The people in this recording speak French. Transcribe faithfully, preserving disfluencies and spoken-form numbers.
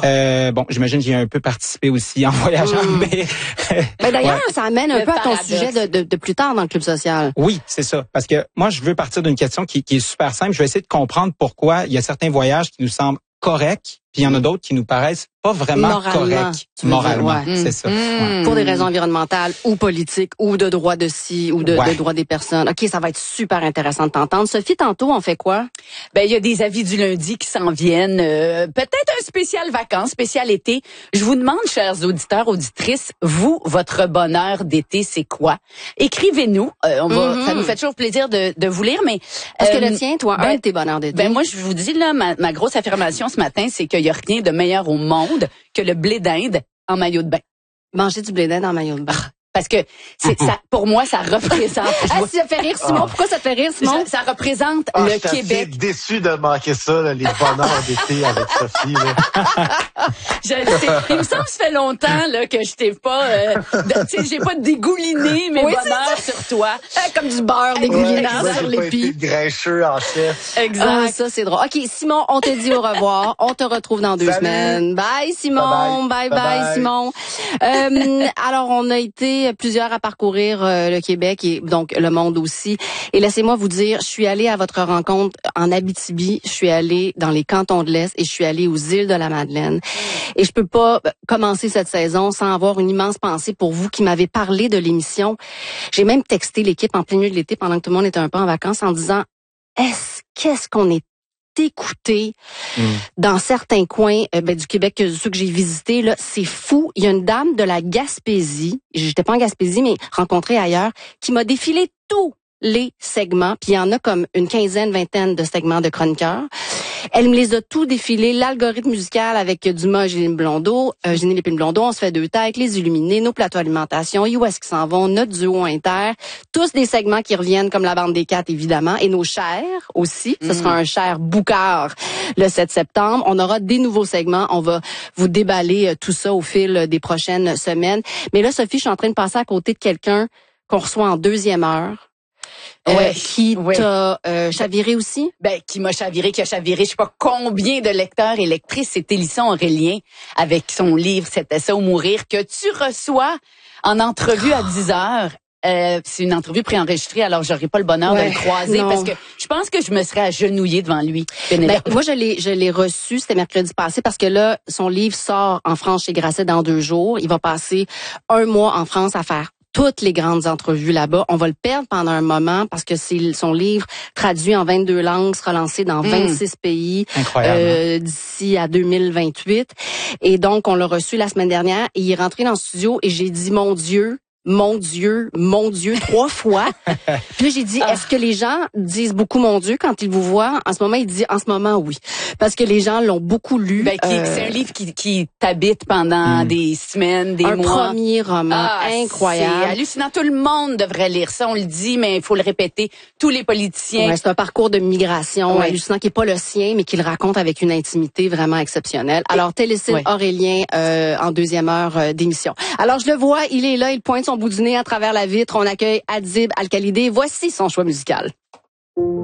Euh, bon, j'imagine que j'ai un peu participé aussi en voyageant, mmh. mais... ben d'ailleurs, ouais. ça amène un le peu à ton paradoxe. sujet de, de, de plus tard dans le Club social. Oui, c'est ça. Parce que moi, je veux partir d'une question qui, qui est super simple. Je vais essayer de comprendre pourquoi il y a certains voyages qui nous semblent corrects, puis il y en a d'autres qui nous paraissent pas vraiment Moralement, corrects. tu veux Moralement, dire, ouais. c'est ça. Mmh. Ouais. Pour des raisons environnementales ou politiques ou de droit de ci ou de, Ouais. de droit des personnes. OK, ça va être super intéressant de t'entendre. Sophie, tantôt, on fait quoi? Ben, il y a des avis du lundi qui s'en viennent. Euh, peut-être un spécial vacances, spécial été. Je vous demande, chers auditeurs, auditrices, vous, votre bonheur d'été, c'est quoi? Écrivez-nous. Euh, on va, Mm-hmm. ça nous fait toujours plaisir de, de vous lire, mais... Est-ce euh, que le tien, toi, ben, un de tes bonheurs d'été? Ben moi, je vous dis, là, ma, ma grosse affirmation ce matin, c'est qu'il y a rien de meilleur au monde que le blé d'Inde en maillot de bain. Manger du blé d'Inde en maillot de bain. Parce que c'est ça, pour moi, ça représente... Ah, si ça fait rire, Simon. Pourquoi ça te fait rire, Simon? ça, ça représente Ah, le je suis assez Québec. déçu de manquer ça, là, les bonheurs d'été avec Sophie. Là. Je le sais. Il me semble que ça fait longtemps là que je t'ai pas, euh, de- tu sais, j'ai pas dégouliné mes Oui, bonheurs sur toi. Euh, Comme du beurre dégoulinant Moi, sur j'ai pas l'épi. été grincheux en chef. Exact. Ah, ça, c'est drôle. OK, Simon, on te dit au revoir. On te retrouve dans deux Salut. semaines. Bye, Simon. Bye, Bye-bye. bye, Bye-bye. Simon. Euh, alors, on a été plusieurs à parcourir euh, le Québec et donc le monde aussi. Et laissez-moi vous dire, je suis allée à votre rencontre en Abitibi, je suis allée dans les cantons de l'Est et je suis allée aux îles de la Madeleine. Et je peux pas commencer cette saison sans avoir une immense pensée pour vous qui m'avez parlé de l'émission. J'ai même texté l'équipe en plein milieu de l'été pendant que tout le monde était un peu en vacances en disant est-ce qu'est-ce qu'on est écouté Mm. dans certains coins euh, ben, du Québec, que ceux que j'ai visités, là, c'est fou. Il y a une dame de la Gaspésie, j'étais pas en Gaspésie, mais rencontrée ailleurs, qui m'a défilé tous les segments, puis il y en a comme une quinzaine, vingtaine de segments de chroniqueurs. Elle me les a tous défilés, l'algorithme musical avec Dumas, Génie Blondeau, euh, Génie Lépine Blondeau, on se fait deux têtes, les Illuminés, nos plateaux alimentation, où est-ce qu'ils s'en vont, notre duo inter, tous des segments qui reviennent comme la bande des quatre évidemment, et nos chers aussi. Ce sera un cher boucard le sept septembre. On aura des nouveaux segments, on va vous déballer euh, tout ça au fil des prochaines semaines. Mais là, Sophie, je suis en train de passer à côté de quelqu'un qu'on reçoit en deuxième heure. Euh, Ouais, qui ouais. t'a euh, chaviré aussi? Ben, qui m'a chaviré, qui a chaviré, je sais pas combien de lecteurs et lectrices. C'est Élisson Aurélien avec son livre C'était ça ou mourir que tu reçois en entrevue à dix heures. Euh, c'est une entrevue préenregistrée, alors j'aurais pas le bonheur Ouais, de le croiser non. parce que je pense que je me serais agenouillée devant lui. Ben, Pénélope. moi, je l'ai, je l'ai reçu, c'était mercredi passé, parce que là, son livre sort en France chez Grasset dans deux jours. Il va passer un mois en France à faire toutes les grandes entrevues là-bas. On va le perdre pendant un moment parce que c'est son livre traduit en vingt-deux langues, sera lancé dans vingt-six pays Incroyable. euh, d'ici à deux mille vingt-huit. Et donc, on l'a reçu la semaine dernière et il est rentré dans le studio et j'ai dit, mon Dieu, mon Dieu, mon Dieu, trois fois. Puis là, j'ai dit, est-ce que les gens disent beaucoup mon Dieu quand ils vous voient? En ce moment, il dit, en ce moment, oui. Parce que les gens l'ont beaucoup lu. Ben, qui, Euh, c'est un livre qui, qui t'habite pendant Mm. des semaines, des un mois. premier roman Ah, incroyable. C'est hallucinant. Tout le monde devrait lire ça. On le dit, mais il faut le répéter. Tous les politiciens. Ouais, c'est un parcours de migration Ouais. hallucinant qui est pas le sien, mais qui le raconte avec une intimité vraiment exceptionnelle. Alors, Télécile Ouais. Aurélien euh, en deuxième heure euh, d'émission. Alors, je le vois, il est là, il pointe son bout du nez à travers la vitre. On accueille Adib Al-Khalidé. Voici son choix musical.